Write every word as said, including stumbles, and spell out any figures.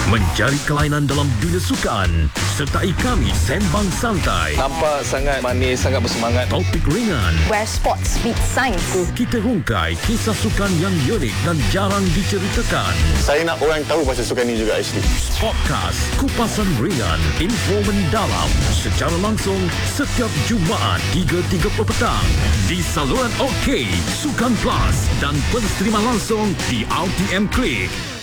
Mencari kelainan dalam dunia sukan. Sertai kami sembang santai. Nampak sangat manis, sangat bersemangat. Topik ringan. Where sports meet science. Kita rungkai kisah sukan yang unik dan jarang diceritakan. Saya nak orang tahu pasal sukan ni juga actually. Podcast Kupasan Ringan, info mendalam secara langsung setiap Jumaat tiga tiga puluh petang di saluran OK, Sukan Plus dan penerimaan langsung di R T M Klik.